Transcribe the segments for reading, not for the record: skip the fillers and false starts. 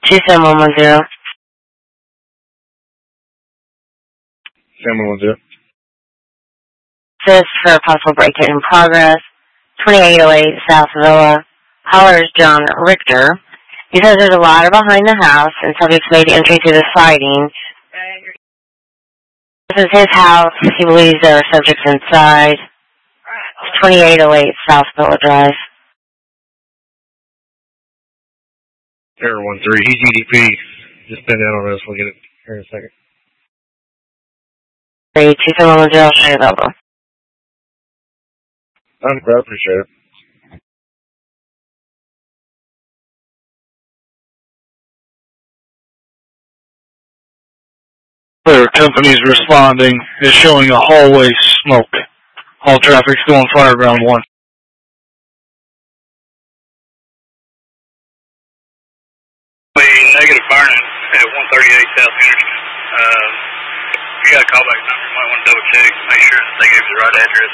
27110. 7110. This for a possible break-in in progress. 2808 South Villa. Caller is John Richter. He says there's a ladder behind the house and subjects made entry through the siding. This is his house. He believes there are subjects inside. It's 2808 South Villa Drive. Error 13. He's EDP. Just been down on this. We'll get it here in a second. 27110, show you available. I appreciate it. Clear companies responding is showing a hallway smoke. All traffic's going Fireground 1. Negative burning at 138 South Henderson. If you got a callback number, you might want to double check, make sure that they gave you the right address.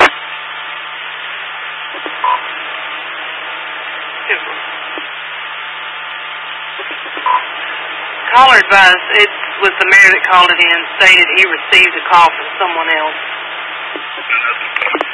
Caller advised it was the mayor that called it in, stated he received a call from someone else.